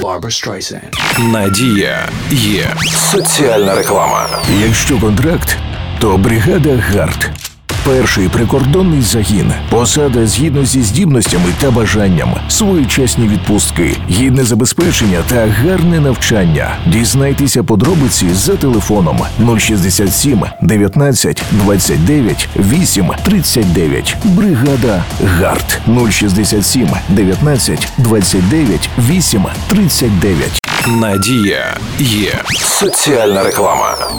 Barbra Streisand. Надія є. Соціальна реклама. Якщо контракт, то бригада ГАРД. Перший прикордонний загін. Посада згідно зі здібностями та бажанням. Своєчасні відпустки, гідне забезпечення та гарне навчання. Дізнайтеся подробиці за телефоном 067 19 29 8 39. Бригада ГАРД 067 19 29 8 39. Надія є. Соціальна реклама.